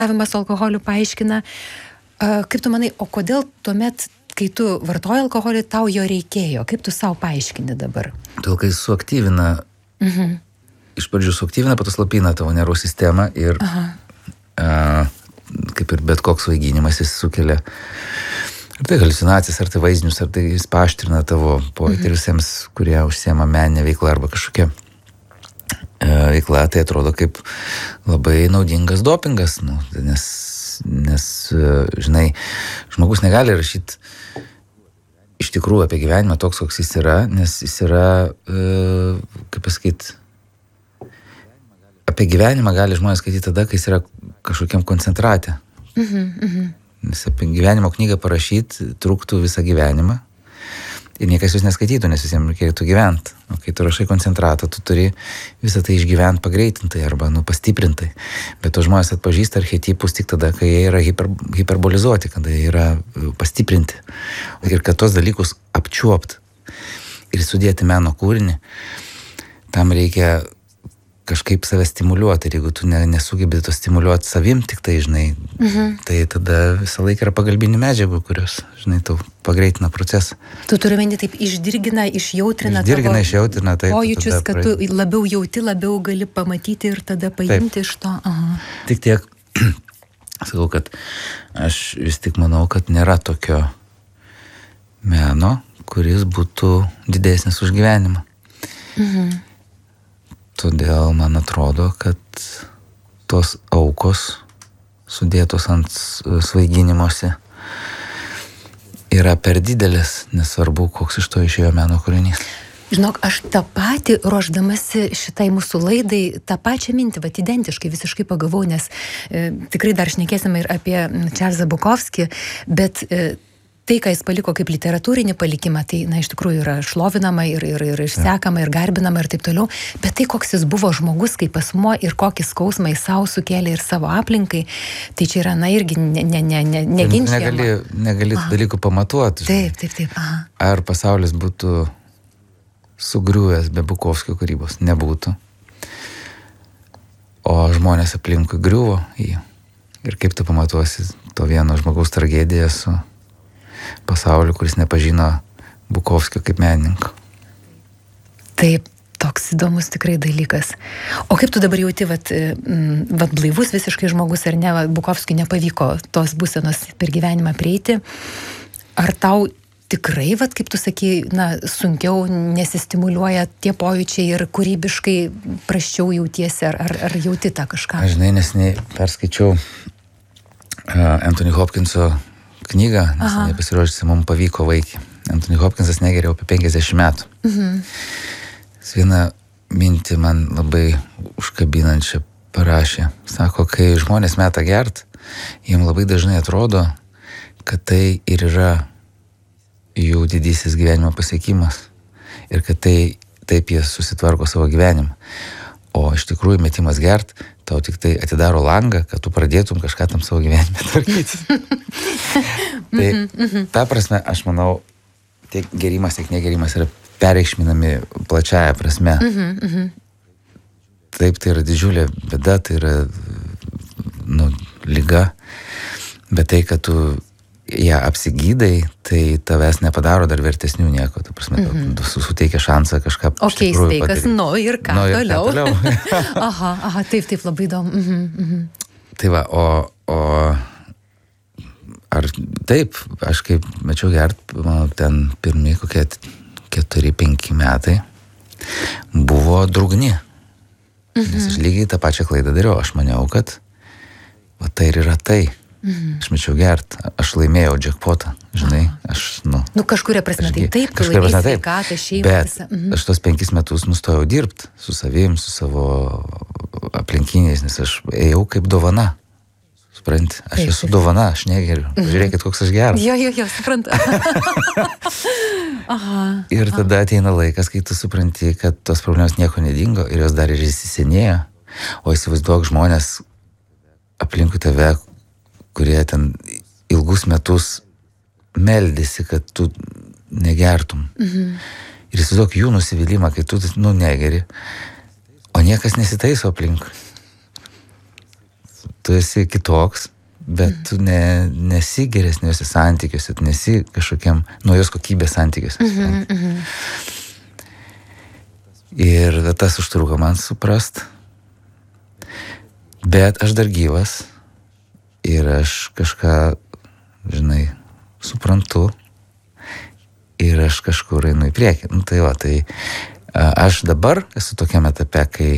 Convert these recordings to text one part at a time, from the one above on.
Su alkoholiu paaiškina. Kaip tu manai, o kodėl tuomet, kai tu vartoji alkoholį, tau jo reikėjo? Kaip tu savo paaiškini dabar? Todėl, kai suaktyvina, iš pradžių suaktyvina, pato slopina tavo nervų sistemą ir kaip ir bet koks vaiginimas jis sukelia ar tai haliucinacijas, ar tai vaizdinius, ar tai jis paaštrina tavo pojūtį visiems, kurie užsiema meninę veiklą arba kažkokia veikla, tai atrodo kaip labai naudingas dopingas, nes, žinai, žmogus negali rašyti iš tikrųjų apie gyvenimą toks, koks jis yra, nes jis yra, kaip pasakyti, apie gyvenimą gali žmonės skaityti tada, kai jis yra kažkokiam koncentrate. Nes apie gyvenimo knygą parašyti truktų visą gyvenimą ir niekas jūs neskaitytų, nes visiems reikėtų gyventi. O kai tu rašai koncentratą, tu turi visą tai išgyventi pagreitintai arba pastiprintai. Bet to žmonės atpažįsta archetipus tik tada, kai jie yra hiperbolizuoti, kada jie yra pastiprinti. Ir kad tos dalykus apčiuopt ir sudėti meno kūrinį, tam reikia kažkaip save stimuliuoti. Ir jeigu tu nesugebi to stimuliuoti savim, tik tai, žinai, tai tada visą laiką yra pagalbinių medžiagų, kurios, žinai, tau pagreitina procesą. Tu turi meni taip išdirgina, išjautrina tavo pojūčius, kad tu labiau jauti, labiau gali pamatyti ir tada paimti iš to. Tik tiek, sakau, kad aš vis tik manau, kad nėra tokio meno, kuris būtų didesnis už gyvenimą. Todėl man atrodo, kad tos aukos sudėtos ant svaiginimuose yra per didelis, nesvarbu, koks iš to išėjo meno kūrinys. Žinok, aš tą patį, ruošdamasi šitai mūsų laidai, tą pačią mintį, identiškai visiškai pagavau, nes tikrai dar šnekėsime ir apie Čarlzą Bukovskį, bet tai, ką jis paliko kaip literatūrinį palikimą, tai, iš tikrųjų yra šlovinama ir sekama ir garbinama ir taip toliau, bet tai, koks jis buvo žmogus kaip asmuo ir kokį skausmą jis savo sukėlė ir savo aplinkai, tai čia yra, irgi neginčiama. Negali dalykų pamatuoti. Taip. Ar pasaulis būtų sugriuvęs be Bukovskio kūrybos? Nebūtų. O žmonės aplinkui griuvo jį. Ir kaip tu pamatuosi to vieno žmogaus tragediją su pasauliu, kuris nepažino Bukovskio kaip menininko. Taip, toks įdomus tikrai dalykas. O kaip tu dabar jauti, blaivus visiškai žmogus, ar ne, Bukovskiui nepavyko tos būsenos per gyvenimą prieiti? Ar tau tikrai, kaip tu sakei, sunkiau nesistimuliuoja tie pojūčiai ir kūrybiškai prasčiau jautiesi, ar jauti tą kažką? Aš, žinai, neseniai perskaičiau Anthony Hopkinso knygą, neseniai pasirodžiusi, mums pavyko vaikį. Anthony Hopkinsas negeria apie 50 metų. Jis vieną mintį man labai užkabinančią parašė. Sako, kai žmonės meta gert, jiem labai dažnai atrodo, kad tai ir yra jų didysis gyvenimo pasiekimas. Ir kad taip jie susitvarko savo gyvenimą. O iš tikrųjų metimas gert tau tik tai atidaro langą, kad tu pradėtum kažką tam savo gyvenime tvarkyti. Tai ta prasme, aš manau, tiek gerimas, tiek negerimas yra pereikšminami plačiaja prasme. Taip, tai yra didžiulė bėda, tai yra liga, bet tai, kad tu ją apsigydai, tai tavęs nepadaro dar vertesnių nieko. Ta prasme, suteikia šansą kažką iš tikrųjų padaryti. Ir ką toliau. Aha, taip, labai įdomu. Tai va, o ar taip, aš kaip mečiau gert, ten pirmi kokie 4-5 metai buvo drugni. Nes aš lygiai tą pačią klaidą dariau. Aš maniau, kad tai ir yra tai. Aš mečiau gert, aš laimėjau jackpotą, žinai, kažkuria prasme taip, tu laimėjai sveikatą, šeimą. Bet aš tos 5 metus nustojau dirbti su savim, su savo aplinkiniais, nes aš ėjau kaip dovana. Supranti, aš esu dovana, aš negeriu. Žiūrėkit, koks aš geras. Jo, suprantu. Ir tada ateina laikas, kai tu supranti, kad tos problemos nieko nedingo ir jos dar ir įsisenėjo. O įsivaizduok žmonės aplinkui tave, kurie ten ilgus metus meldėsi, kad tu negertum. Ir įsivaizduok jų nusivylimą, kai tu negeri, o niekas nesitaiso aplinkui. tu esi kitoks, bet tu nesi geresniuose santykiuose, tu nesi kažkokiam naujos kokybės santykiuose. Ir tas užtruko man suprast. Bet aš dar gyvas ir aš kažką, žinai, suprantu ir aš kažkur einu į priekį. Nu, tai va, tai aš dabar esu tokiam etape, kai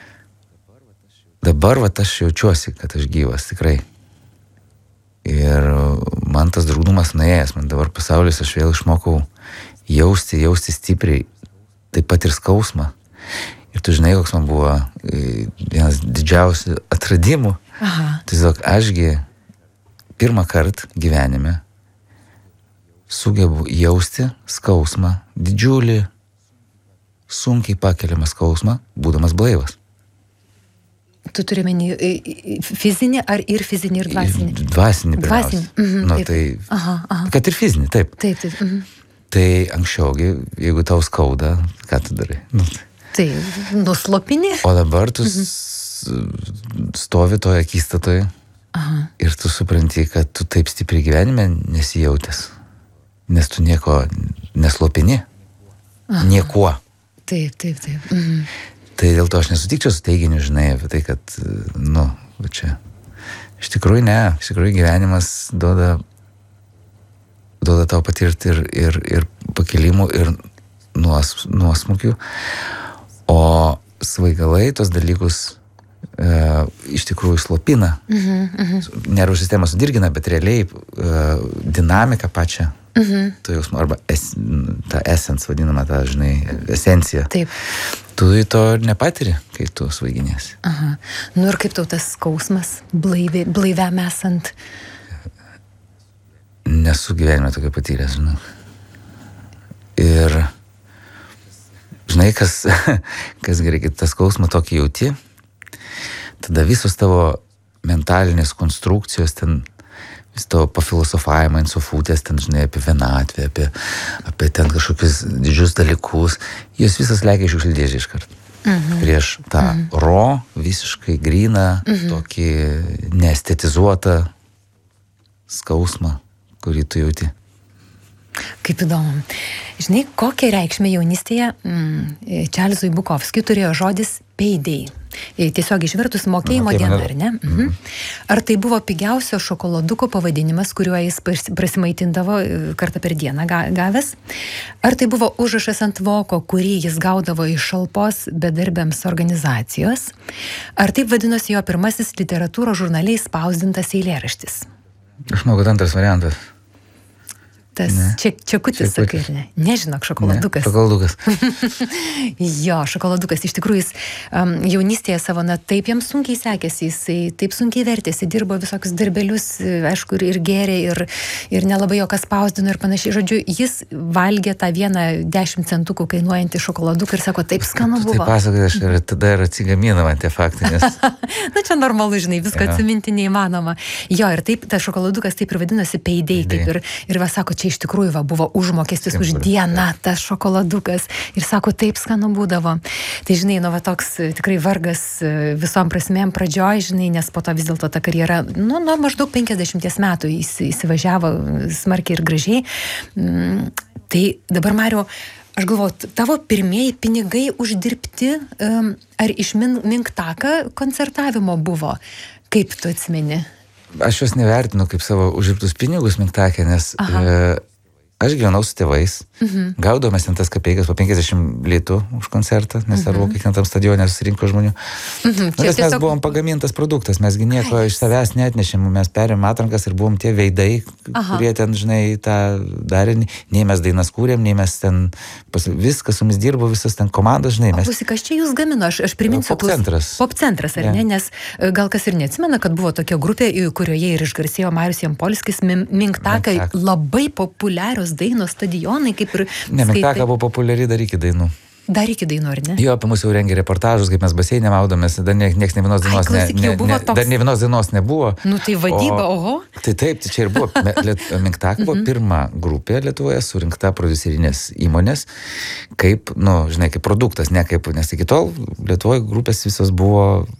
dabar va, aš jaučiuosi, kad aš gyvas tikrai. Ir man tas drūgnumas nuėjęs, man dabar pasaulis aš vėl išmokau jausti stipriai, taip pat ir skausmą. Ir tu žinai, koks man buvo vienas didžiausių atradimų. Tiesiog ašgi pirmą kartą gyvenime sugebu jausti skausmą, didžiulį, sunkiai pakeliamą skausmą, būdamas blaivas. Tu turi menį fizinį ar ir fizinį ir dvasinį? Dvasinį pirmiausia. Nu, tai, kad ir fizinį, taip. Taip. Tai anksčiaugi, jeigu tau skauda, ką tu darai? Nu, tai nuslopini. O dabar tu stovi toje akistatoje ir tu supranti, kad tu taip stipriai gyvenime nesijautęs, nes tu nieko neslopini. Niekuo. Taip. Tai dėl to aš nesutikčiau su teiginiu, žinai, apie tai, kad, nu, va čia. Iš tikrųjų ne, gyvenimas duoda tau patirti ir pakilimų, ir nuosmukių, o svaigalai tos dalykus iš tikrųjų slopina. Nervų sistemą sudirgina, bet realiai dinamiką pačią to jausmo, arba ta essence vadinama, ta, žinai, esencija. Taip. Tu to nepatiri, kai tu svaiginiesi. Nu ir kaip tau tas skausmas blaiviam esant? Nesu gyvenime tokio patyręs, žinau. Ir žinai, kas gerai, kai tas skausmą tokį jauti, tada visos tavo mentalinės konstrukcijos ten, vis tavo pafilosofavimą, insofutės, ten, žinai, apie vienatvę, apie ten kažkokius didžius dalykus, jos visas lekia iš šiukšliadėžės iškart. Prieš tą visiškai gryną, tokį neestetizuotą skausmą, kurį tu jauti. Kaip įdomu. Žinai, kokią reikšmę jaunystėje Čarlzui Bukovskiui turėjo žodis payday. Tiesiog išvertus mokėjimo diena, ar ne? Ar tai buvo pigiausio šokoladuko pavadinimas, kuriuo jis prasimaitindavo kartą per dieną gavęs? Ar tai buvo užrašas ant voko, kurį jis gaudavo iš šalpos bedarbiams organizacijos? Ar taip vadinosi jo pirmasis literatūros žurnaliai spausdintas eilėraštis? Aš manau, kad antras variantas. Tas čekutis, sakai, ne? Nežinok, šokoladukas. Šokoladukas. Jo, šokoladukas. Iš tikrųjų, jis jaunystėje savo, taip jam sunkiai sekėsi, jisai taip sunkiai vertėsi, dirbo visokius darbelius, aišku, ir gėrė, ir nelabai jo kas spausdino ir panašiai. Žodžiu, jis valgė tą vieną 10 centukų kainuojantį šokoladuką ir sako, taip skanu buvo. Tai pasakai, aš ir tada ir atsigaminama tie faktai, nes... Na, čia normalu, žinai, visko atsiminti neįmanoma. Jo, ir taip, tas šokoladukas taip ir vadinosi payday, kaip ir va, sako, čia iš tikrųjų buvo užmokestis už dieną tas šokoladukas ir sako, taip skanu būdavo. Tai žinai, nu va toks tikrai vargas visom prasmėm pradžioj, žinai, nes po to vis dėlto ta karjera, nuo maždaug 50 metų įsivažiavo smarkiai ir gražiai. Tai dabar, Mariau, aš galvoju, tavo pirmieji pinigai uždirbti ar iš Minktaka koncertavimo buvo? Kaip tu atsimeni? Aš juos nevertinu kaip savo uždirbtus pinigus Minktake, nes aš gyvenau su tėvais, gaudavomės ten tas kapeikas po 50 litų už koncertą, nes arba kiekvien tam stadione susirinko žmonių. Nes mes buvom pagamintas produktas, mesgi nieko iš savęs neatnešėm, mes perėm atrankas ir buvom tie veidai, kurie ten, žinai, tą darė, nei mes dainas kūrėm, nei mes ten, viskas su mumis dirbo, visas ten komandos, žinai. Klausyk, kas čia jūs gamino? Aš priminsiu. Popcentras, ar ne? Nes gal kas ir neatsimena, kad buvo tokia grupė, kurioje ir išgarsėjo Marius Jampolskis, Minktakai, labai populiarios dainos, stadionai, kaip ir... Ne, Minktaka buvo populiari dar iki dainų. Dar iki dainų, ar ne? Jo, apie mus jau rengė reportažus, kaip mes baseinė maudomės, dar nieks ne vienos dainos dar ne vienos dainos nebuvo. Nu tai vadyba, oho. Tai taip, tai čia ir buvo. Minktaka buvo pirma grupė Lietuvoje surinkta prodiuserinės įmonės, kaip, nu, žinai, kaip produktas, ne kaip, nes iki tol Lietuvoje grupės visos buvo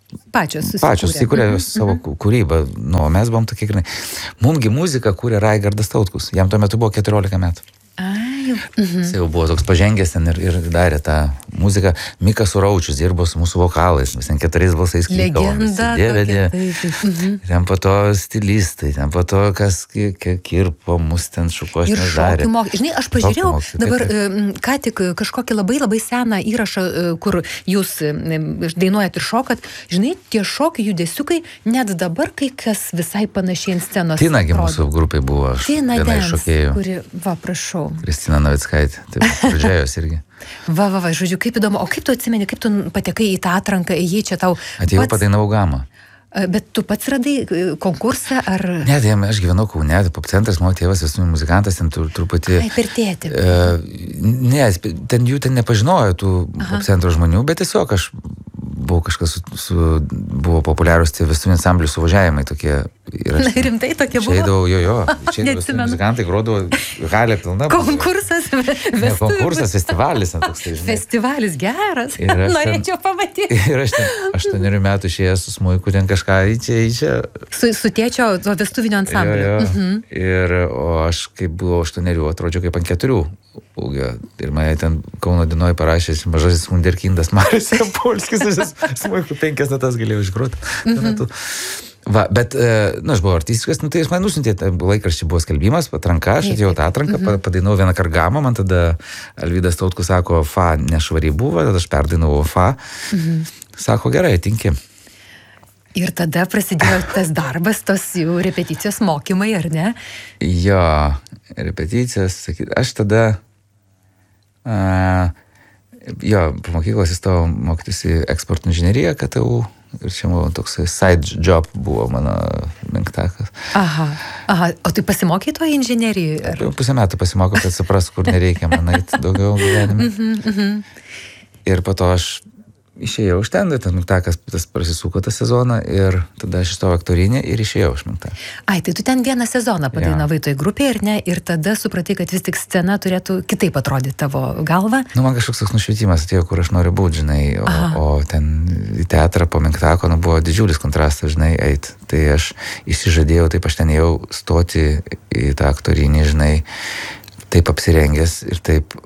pačios įkūrė savo kūrybą. Nu, mes buvom tokie, mumgi muziką kūrė Raigardas Tautkus. Jam tuo metu buvo 14 metų. Jis jau buvo toks pažengęs ten ir darė tą muziką. Mikas Suraučius dirbo su mūsų vokalais, mes ten 4 balsais klikavom. Legenda. Ten po to stilistai, ten po to kas kirpo, mus ten šukos nedarė. Žinai, aš pažiūrėjau dabar ką tik kažkokį labai seną įrašą, kur jūs dainuojat ir šokat. Žinai, tie šokiai, judesiukai, net dabar kai kas visai panašiai ant scenos. Tinagi mūsų grupai buvo. Tina Dance, kuri, prašau. Kristina Navickaitė, tai pradžiajos irgi. Va, žodžiu, kaip įdomu, o kaip tu atsimeni, kaip tu patekai į tą atranką, jį čia tau... Atėjau, padainavau gamą. Bet tu pats radai konkursą, ar... Ne, tai aš gyvenau Kaune, pop centras, mano tėvas esu muzikantas, ten truputį... Ai, per tėtį. Ne, jų ten nepažinojo tų pop centro žmonių, bet tiesiog aš buvau kažkas buvo populiarūs tie vestuvių ansamblių suvažiavimai tokie. Na, rimtai tokie buvo? Išeidavo vestuvių muzikantai, grodavo halė pilna. Konkursas, ne, konkursas, festivalis. Festivalis geras, norėčiau pamatyti. Ir aš ten 8 metų išėjęs su smuiku ten kažką į čia. Su tėčio vestuvinio ansambliu. O aš kaip buvau 8, atrodžiau kaip ant 4 ūgio. Ir mane ten Kauno dienoj parašė mažasis wunderkindas Marius Jampolskis, smuiku 5 natas galėjau išgroti. Va, bet, aš buvau artistiškas, tai jis man nusintė, laikraščiai buvo skelbimas, atranka, aš atėjau tą atranką, padainau vieną kargamą, man tada Alvydas Tautkus sako, fa nešvari buvo, tada aš perdainau fa, sako, gerai, tinki. Ir tada prasidėjo tas darbas, tos jau repeticijos mokymai, ar ne? Jo, repeticijos, aš tada, po mokyklos įstojau mokytis į eksporto inžineriją KTU. Ir čia buvo toks side job buvo mano menktakas. Aha, o tai pasimokei to inžinerijoje? Pusę metų pasimokau, kad supras, kur nereikia man eit daugiau gyvenime. Ir po to aš išėjau iš ten, tas menktakas prasisuko tą sezoną ir tada aš įstojau aktorinį ir išėjau iš menktaką. Ai, tai tu ten vieną sezoną padainavai toj grupėje, ar ne? Ir tada supratai, kad vis tik scena turėtų kitaip atrodyti tavo galvą? Nu, man kažkoks toks nušvietimas atėjo, kur aš noriu būti, žinai, o ten į teatrą po menktako, buvo didžiulis kontrastas, žinai, eit. Tai aš išsižadėjau, taip aš ten jau stoti į tą aktorinį, žinai, taip apsirengęs ir taip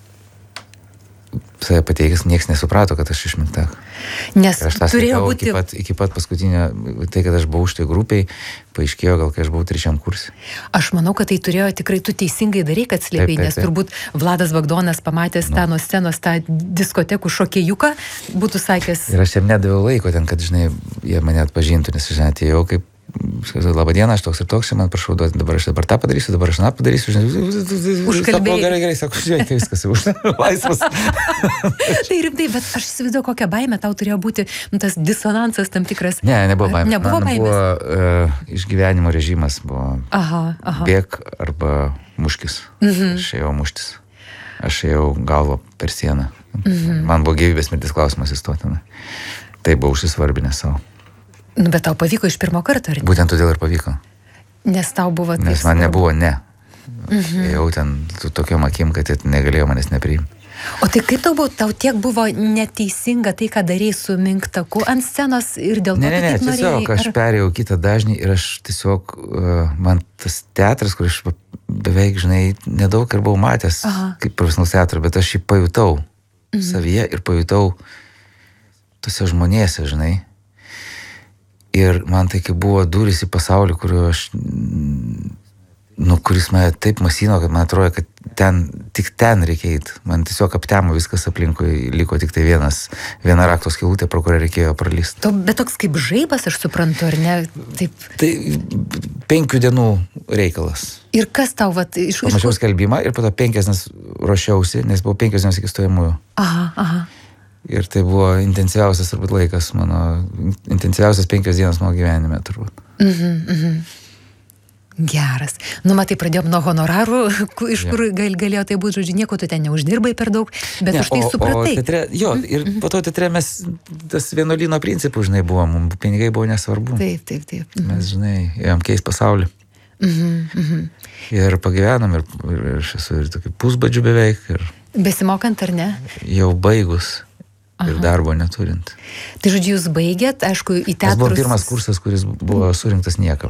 save pateikęs, nieks nesuprato, kad aš iš menktako. Nes turėjo būti... Iki pat paskutinio, tai, kad aš buvau štai grupiai, paaiškėjo gal, kai aš buvau 3 kursui. Aš manau, kad tai turėjo tikrai, tu teisingai darai, kad slėpiai, nes turbūt Vladas Bagdonas pamatęs tą nuo scenos, tą diskotekų šokėjuką, būtų sakęs... Ir aš jam nedaviau laiko ten, kad, žinai, jie mane atpažintų, nes, žinai, atėjau kaip labą dieną, aš toks ir toks, man prašau duoti, dabar aš tą padarysiu, dabar aš tą padarysiu. Užkalbėjai. Gerai, sako, žiūrėk, viskas, laisvas. Tai rimtai, bet aš įsivaizduoju, kokią baimę tau turėjo būti tas disonansas tam tikras. Ne, nebuvo baimės. Nebuvo baimės? Buvo išgyvenimo režimas, buvo bėk arba muškis. Aš ėjau muštis. Aš ėjau galvą per sieną. Man buvo gyvybės mirties klausimas įstoti. Tai buvo užsisvarbinę savo. Nu, bet tau pavyko iš pirmo karto, ar ne? Būtent todėl ir pavyko. Nes tau buvo... Nes man nebuvo Ėjau ten tokiom akim, kad negalėjo manęs nepriimti. O tai kaip tau buvo, tau tiek buvo neteisinga tai, ką darėjai su minktaku ant scenos ir dėl to, kad taip norėjai? Tiesiog aš perėjau kitą dažnį ir aš tiesiog, man tas teatras, kur aš beveik, žinai, nedaug ir buvau matęs kaip profesionalus teatras, bet aš jį pajutau savyje ir pajutau tose žmonėse, žinai. Ir man tai kaip buvo durys į pasaulį, kuris mane taip masino, kad man atrodo, kad tik ten reikia eiti. Man tiesiog aptemo viskas aplinkui, liko tik tai viena rakto skylutė, pro kurią reikėjo pralysti. Bet toks kaip žaibas, aš suprantu, ar ne? Taip. Tai 5 dienų reikalas. Ir kas tau, Pamačiau skelbimą ir po to 5 dienas ruošiausi, nes buvo 5 dienas iki stojamųjų. Aha. Ir tai buvo intensyviausias turbūt laikas intensyviausias 5 dienas mano gyvenime turbūt. Geras. Nu, matai, pradėjom nuo honorarų, iš kur galėjo tai būti, žodžiu, nieko tu ten neuždirbai per daug, bet už tai supratai. Ir po to teatre mes tas vienuolyno principų, žinai, buvo, mums pinigai buvo nesvarbu. Taip. Mes, žinai, ėjom keist pasaulį. Ir pagyvenom, ir aš esu ir tokį pusbadžių beveik. Besimokant, ar ne? Jau baigus. ir darbo neturint. Tai žodžiu, jūs baigėt, aišku, į teatrus. Tas buvo pirmas kursas, kuris buvo surinktas niekam.